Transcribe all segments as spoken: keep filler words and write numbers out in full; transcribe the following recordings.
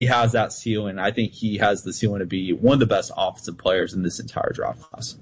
he has that ceiling. I think he has the ceiling to be one of the best offensive players in this entire draft class.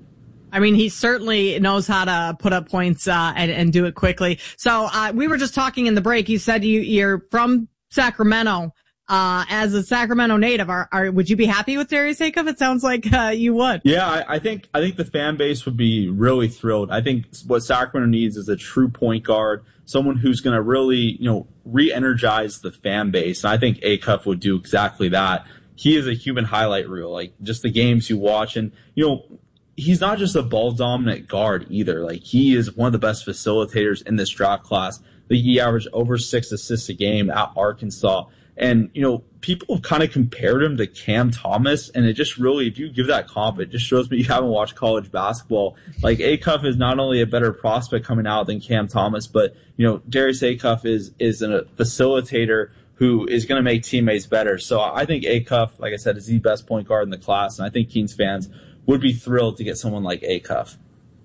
I mean, he certainly knows how to put up points uh, and, and do it quickly. So uh, we were just talking in the break. You said you, you're from Sacramento. Uh, as a Sacramento native, are, are would you be happy with Darius Acuff? It sounds like uh, you would. Yeah, I, I think I think the fan base would be really thrilled. I think what Sacramento needs is a true point guard, someone who's going to really, you know, re-energize the fan base. And I think Acuff would do exactly that. He is a human highlight reel, like just the games you watch, and you know, he's not just a ball dominant guard either. Like he is one of the best facilitators in this draft class. Like, he averaged over six assists a game at Arkansas. And, you know, people have kind of compared him to Cam Thomas, and it just really, if you give that comp, it just shows me you haven't watched college basketball. Like, Acuff is not only a better prospect coming out than Cam Thomas, but, you know, Darius Acuff is, is a facilitator who is going to make teammates better. So I think Acuff, like I said, is the best point guard in the class, and I think Kings fans would be thrilled to get someone like Acuff.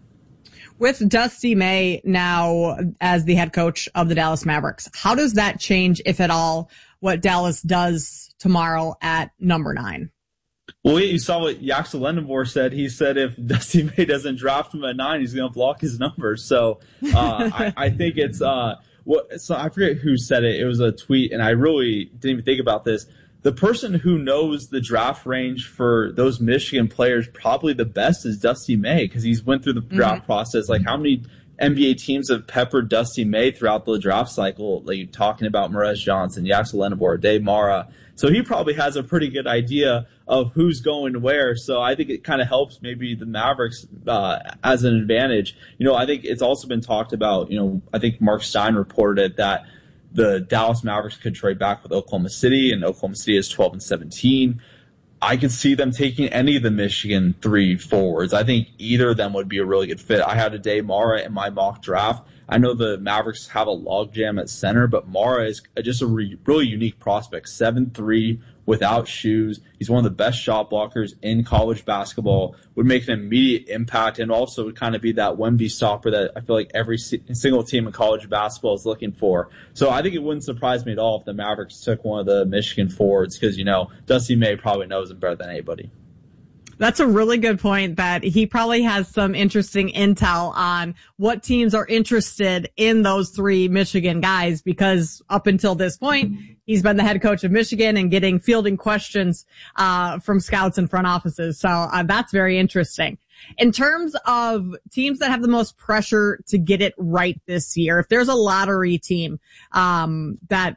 With Dusty May now as the head coach of the Dallas Mavericks, how does that change, if at all, what Dallas does tomorrow at number nine? Well, you saw what Yaxel Lendeborg said. He said if Dusty May doesn't draft him at nine, he's going to block his number. So uh, I, I think it's uh, what. So I forget who said it. It was a tweet, and I really didn't even think about this. The person who knows the draft range for those Michigan players probably the best is Dusty May, because he's went through the draft mm-hmm. process. Like, how many N B A teams have peppered Dusty May throughout the draft cycle? Like, talking about Morez Johnson, Yaxel Lendeborg, Dave Mara. So he probably has a pretty good idea of who's going where. So I think it kind of helps maybe the Mavericks uh, as an advantage. You know, I think it's also been talked about, you know, I think Mark Stein reported it, that the Dallas Mavericks could trade back with Oklahoma City, and Oklahoma City is twelve and seventeen. I could see them taking any of the Michigan three forwards. I think either of them would be a really good fit. I had a Dave Mara in my mock draft. I know the Mavericks have a logjam at center, but Mara is just a re- really unique prospect. seven three without shoes. He's one of the best shot blockers in college basketball, would make an immediate impact, and also would kind of be that Wemby stopper that I feel like every single team in college basketball is looking for. So I think it wouldn't surprise me at all if the Mavericks took one of the Michigan forwards, because, you know, Dusty May probably knows him better than anybody. That's a really good point, that he probably has some interesting intel on what teams are interested in those three Michigan guys, because up until this point, he's been the head coach of Michigan and getting fielding questions uh from scouts and front offices. So uh, that's very interesting. In terms of teams that have the most pressure to get it right this year, if there's a lottery team um that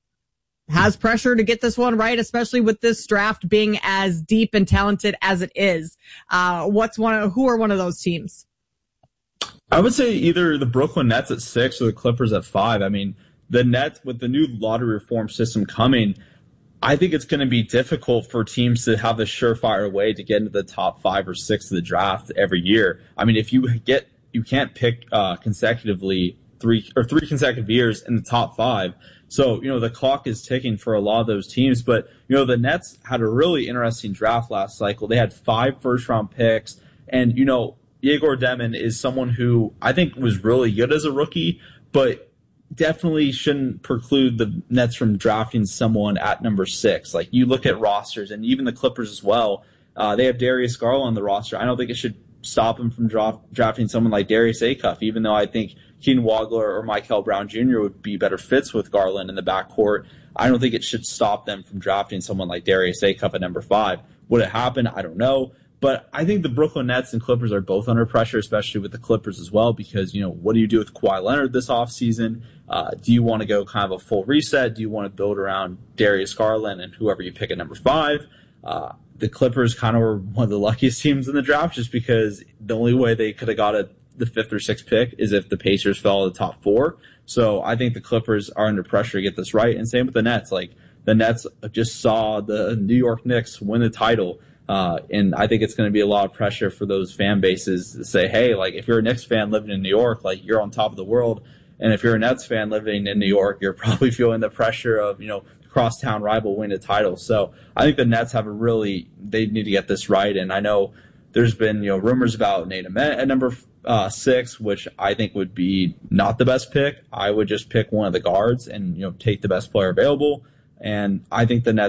has pressure to get this one right, especially with this draft being as deep and talented as it is, Uh, what's one of, who are one of those teams? I would say either the Brooklyn Nets at six or the Clippers at five. I mean, the Nets, with the new lottery reform system coming, I think it's going to be difficult for teams to have a surefire way to get into the top five or six of the draft every year. I mean, if you get, you can't pick uh, consecutively three or three consecutive years in the top five. So, you know, the clock is ticking for a lot of those teams. But, you know, the Nets had a really interesting draft last cycle. They had five first-round picks. And, you know, Igor Demon is someone who I think was really good as a rookie, but definitely shouldn't preclude the Nets from drafting someone at number six. Like, you look at rosters, and even the Clippers as well, uh, they have Darius Garland on the roster. I don't think it should stop them from draft, drafting someone like Darius Acuff, even though I think Keenan Wagler or Michael Brown Junior would be better fits with Garland in the backcourt. I don't think it should stop them from drafting someone like Darius Acuff at number five. Would it happen? I don't know. But I think the Brooklyn Nets and Clippers are both under pressure, especially with the Clippers as well, because, you know, what do you do with Kawhi Leonard this offseason? Uh, do you want to go kind of a full reset? Do you want to build around Darius Garland and whoever you pick at number five? Uh, the Clippers kind of were one of the luckiest teams in the draft, just because the only way they could have got a the fifth or sixth pick is if the Pacers fell to the top four. So I think the Clippers are under pressure to get this right. And same with the Nets. Like, the Nets just saw the New York Knicks win the title. Uh, and I think it's going to be a lot of pressure for those fan bases to say, hey, like, if you're a Knicks fan living in New York, like, you're on top of the world. And if you're a Nets fan living in New York, you're probably feeling the pressure of, you know, crosstown rival win a title. So I think the Nets have a really, they need to get this right. And I know there's been, you know, rumors about Nate Ahmed at number uh, six, which I think would be not the best pick. I would just pick one of the guards and, you know, take the best player available. And I think the Nets